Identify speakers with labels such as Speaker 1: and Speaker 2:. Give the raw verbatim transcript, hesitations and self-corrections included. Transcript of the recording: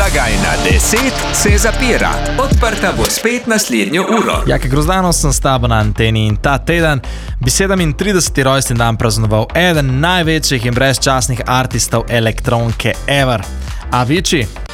Speaker 1: Blagajna deset se zapira. Odprta bo spet naslednjo uro.
Speaker 2: Jake Grozdanov sem s tabo na anteni in ta teden bi sedemintrideseti rojstni dan praznoval eden največjih in brezčasnih artistov elektronke ever. Avicii.